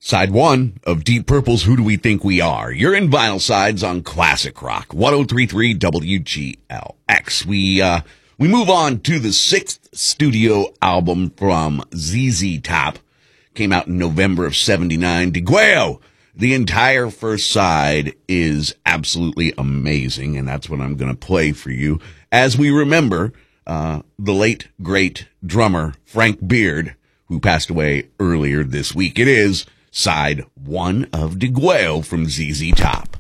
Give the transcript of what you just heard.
Side one of Deep Purple's Who Do We Think We Are? You're in Vinyl Sides on Classic Rock, 103.3 WGLX. We move on to the sixth studio album from ZZ Top. Came out in November of 79. Degüello. The entire first side is absolutely amazing, and that's what I'm going to play for you as we remember the late, great drummer Frank Beard, who passed away earlier this week. It is side one of Degüello from ZZ Top.